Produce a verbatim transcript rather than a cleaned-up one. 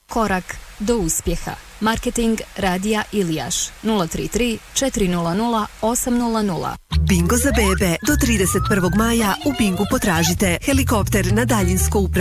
Korak do uspjeha. Marketing Radija Ilijaš nula tri tri četiri nula nula osam nula nula. Bingo za bebe. Do trideset prvog maja u Bingu potražite helikopter na daljinsko upravljanje